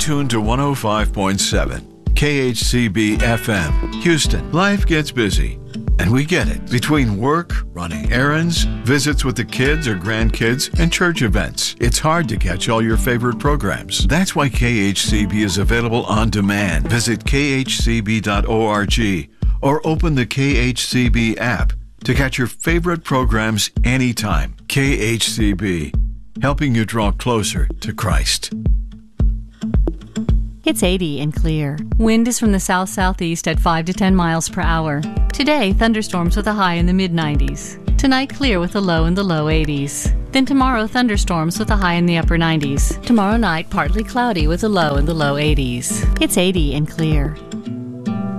tuned to 105.7 KHCB FM, Houston. Life gets busy, and we get it. Between work, running errands, visits with the kids or grandkids, and church events, it's hard to catch all your favorite programs. That's why KHCB is available on demand. Visit khcb.org or open the KHCB app to catch your favorite programs anytime. KHCB, helping you draw closer to Christ. It's 80 and clear. Wind is from the south-southeast at 5 to 10 miles per hour. Today, thunderstorms with a high in the mid-90s. Tonight, clear with a low in the low 80s. Then tomorrow, thunderstorms with a high in the upper 90s. Tomorrow night, partly cloudy with a low in the low 80s. It's 80 and clear.